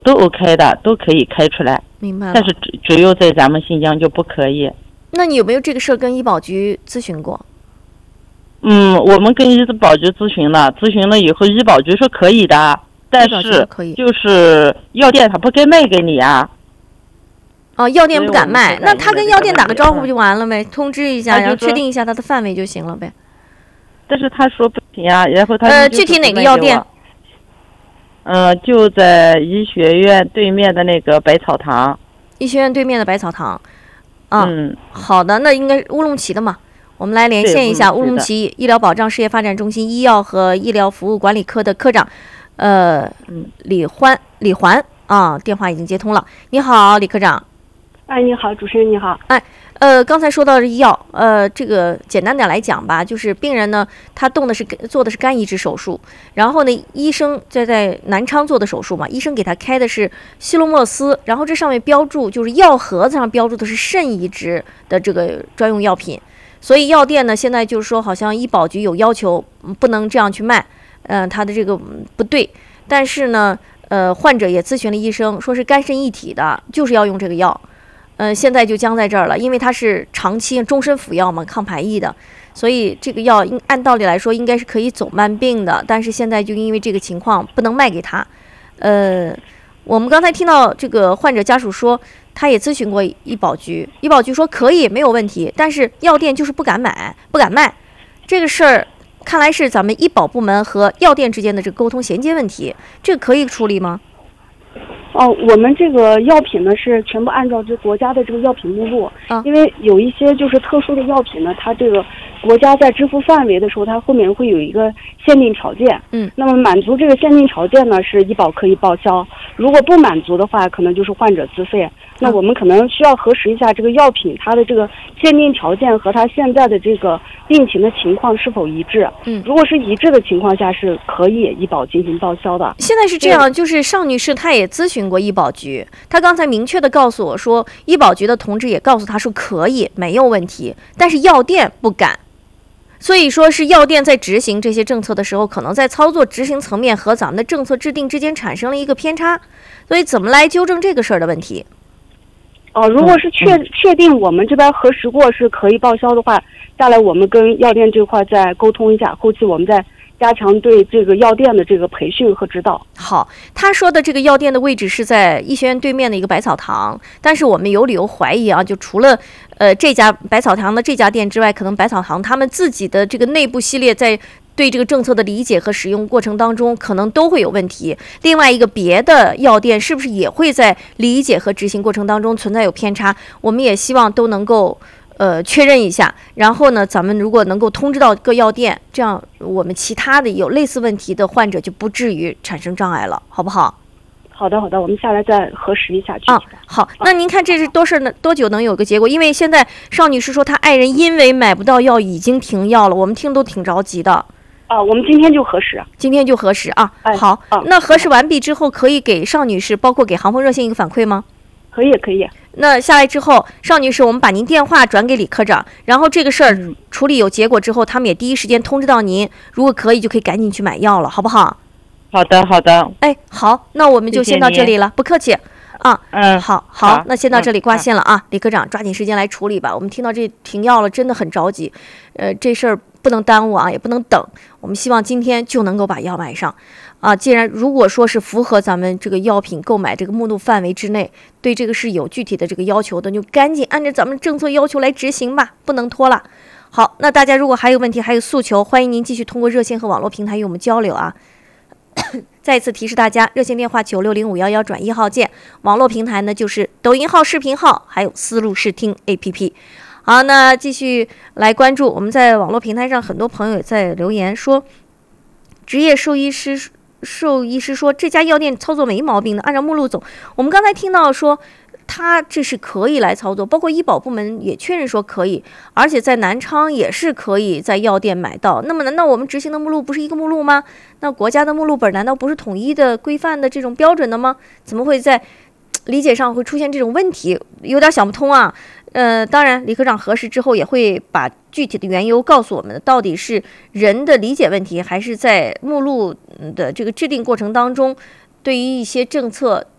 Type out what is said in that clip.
都 OK 的，都可以开出来。 明白了。 但是只有在咱们新疆就不可以。 那你有没有这个事儿跟医保局咨询过？ 我们跟医保局咨询了以后，医保局说可以的，但是就是药店他不该卖给你啊。 哦，药店不敢卖，那他跟药店打个招呼不就完了呗？通知一下，然后确定一下它的范围就行了呗。 但是他说不行啊，然后他具体哪个药店？ 就在医学院对面的那个百草堂。 医学院对面的百草堂。好的，那应该乌鲁木齐的嘛。我们来连线一下乌鲁木齐医疗保障事业发展中心医药和医疗服务管理科的科长，李环啊，电话已经接通了。你好，李科长。 哎，你好，主持人你好。 哎，刚才说到的医药，这个简单点来讲吧，就是病人呢，他做的是肝移植手术，然后呢，医生在南昌做的手术嘛，医生给他开的是西洛莫斯，然后这上面标注就是药盒子上标注的是肾移植的这个专用药品，所以药店呢现在就是说好像医保局有要求不能这样去卖，他的这个不对，但是呢，患者也咨询了医生，说是肝肾一体的，就是要用这个药。现在就僵在这儿了，因为它是长期终身服药嘛，抗排异的，所以这个药按道理来说应该是可以走慢病的，但是现在就因为这个情况不能卖给他。我们刚才听到这个患者家属说，他也咨询过医保局，医保局说可以没有问题，但是药店就是不敢卖。这个事儿看来是咱们医保部门和药店之间的这个沟通衔接问题，这个可以处理吗？ 我们这个药品呢是全部按照这国家的这个药品目录，因为有一些就是特殊的药品呢，它这个国家在支付范围的时候，它后面会有一个限定条件。那么满足这个限定条件呢，是医保可以报销；如果不满足的话，可能就是患者自费。那我们可能需要核实一下这个药品它的这个限定条件和它现在的这个病情的情况是否一致。如果是一致的情况下，是可以医保进行报销的。 现在是这样，就是尚女士她也咨询过医保局，她刚才明确的告诉我说，医保局的同志也告诉她说可以，没有问题，但是药店不敢。所以说是药店在执行这些政策的时候，可能在操作执行层面和咱们的政策制定之间产生了一个偏差，所以怎么来纠正这个事儿的问题？ 如果是确定我们这边核实过是可以报销的话，下来我们跟药店这块再沟通一下，后期我们再加强对这个药店的这个培训和指导。 好，他说的这个药店的位置是在医学院对面的一个百草堂，但是我们有理由怀疑啊，就除了这家百草堂的这家店之外，可能百草堂他们自己的这个内部系列在对这个政策的理解和使用过程当中，可能都会有问题。另外一个别的药店是不是也会在理解和执行过程当中存在有偏差？我们也希望都能够确认一下。然后呢，咱们如果能够通知到各药店，这样我们其他的有类似问题的患者就不至于产生障碍了，好不好？ 好的，我们下来再核实一下。 好，那您看这是多久能有个结果？因为现在邵女士说她爱人因为买不到药已经停药了，我们听都挺着急的。 我们今天就核实啊。好，那核实完毕之后，可以给邵女士，包括给航风热线一个反馈吗？ 可以。 那下来之后，邵女士，我们把您电话转给李科长，然后这个事儿处理有结果之后，他们也第一时间通知到您，如果可以就可以赶紧去买药了，好不好？ 好的。 哎，好，那我们就先到这里了，不客气。好，那先到这里挂线了啊，李科长抓紧时间来处理吧。我们听到这停药了，真的很着急，这事儿不能耽误啊，也不能等。我们希望今天就能够把药买上啊。既然如果说是符合咱们这个药品购买这个目录范围之内，对这个是有具体的这个要求的，就赶紧按照咱们政策要求来执行吧，不能拖了。好，那大家如果还有问题还有诉求，欢迎您继续通过热线和网络平台与我们交流啊。再一次提示大家，热线电话960511转1号键，网络平台呢就是抖音号、视频号，还有思路视听 APP。好，那继续来关注，我们在网络平台上很多朋友也在留言说，职业兽医师说这家药店操作没毛病的，按照目录走。我们刚才听到说他这是可以来操作，包括医保部门也确认说可以，而且在南昌也是可以在药店买到。那么难道我们执行的目录不是一个目录吗？那国家的目录本难道不是统一的规范的这种标准的吗？怎么会在理解上会出现这种问题？有点想不通啊。当然李科长核实之后也会把具体的缘由告诉我们，到底是人的理解问题，还是在目录的这个制定过程当中对于一些政策